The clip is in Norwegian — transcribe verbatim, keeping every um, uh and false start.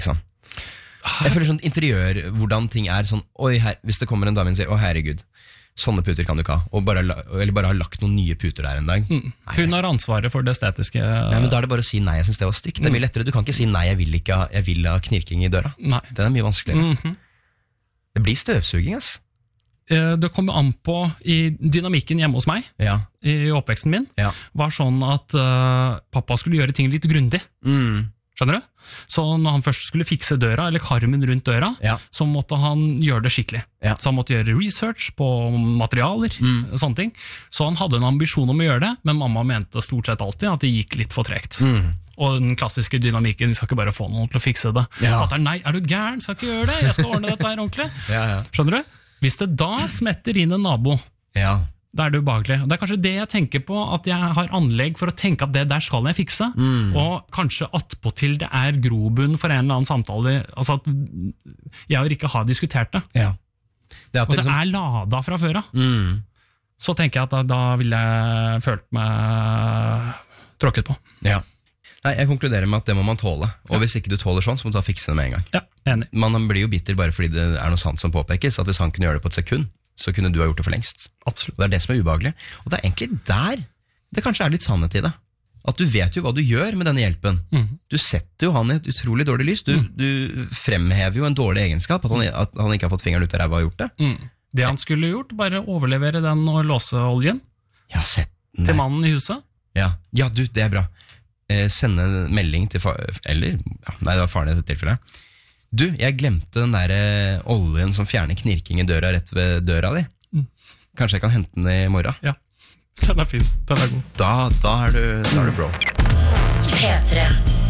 Sånn. Jeg føler sånn interiør, hvordan ting er sånn, oi, her, hvis det kommer en dame og sier, å herregud, sånne puter kan du ikke ha, og bare, eller bare ha lagt noen nye puter der en dag. Mm. Hun har ansvaret for det estetiske. Nei, men da er det bare å si nei, jeg synes det var stygt. Det er mye lettere, du kan ikke si nei, jeg vil ikke ha, jeg vil ha knirking i døra. Nei. Den er mye vanskeligere. Mm-hmm. Det blir støvsuging, ass. Det kommer an på i dynamikken hjemme hos meg, ja. i oppveksten min, ja. var sånn at uh, pappa skulle gjøre ting litt grundig. Mm. Skjønner du? Så når han først skulle fikse døra, eller karmen rundt døra, ja. så måtte han gjøre det skikkelig. Ja. Så han måtte gjøre research på materialer, mm. sånne ting. Så han hadde en ambisjon om å gjøre det, men mamma mente stort sett alltid at det gikk litt for tregt. Mm. Og den klassiske dynamikken, vi skal ikke bare få noen til å fikse det. Ja. Fatter, nei, er du gæren? Skal ikke gjøre det? Jeg skal ordne dette her ordentlig. Ja, ja. Skjønner du? Hvis det da smetter inn en nabo, ja. da er det ubehagelig. Det er kanskje det jeg tenker på, at jeg har anlegg for å tenke at det der skal jeg fikse, mm. og kanskje attpåtil det er grobunn for en eller annen samtale, altså at jeg og Rikke har diskutert det. Ja. Det og det liksom... er lada fra før av. Mm. Så tenker jeg at da, da ville jeg følt meg tråkket på. Ja. Nei, jeg konkluderer med at det må man tåle, og ja. Hvis ikke du tåler sånn, så må du ta fikse det med en gang. Ja, enig. Man blir jo bitter bare fordi det er noe sant som påpekes, at hvis han kunne gjøre det på et sekund, så kunne du ha gjort det for lengst. Absolutt. Og det er det som er ubehagelig. Og det er egentlig der det kanskje er litt sannhet i det. At du vet jo hva du gjør med denne hjelpen. Mm. Du setter jo han i et utrolig dårlig lys. Du, mm. du fremhever jo en dårlig egenskap, at han, at han ikke har fått fingeren ut av ræva og gjort det. Mm. Det han skulle gjort, bare overlevere den og låse oljen ja, sett, til mannen i huset. Ja, ja du, det er bra. Eh, sende en melding til far, eller, ja, nei, det var faren i dette tilfellet. Du, jeg glemte den der eh, oljen som fjerner knirking i døra rett ved døra di. Mm. Kanskje jeg kan hente den i morgen? Ja, den er fin, den er god. Da, da er du, da er du bro. P tre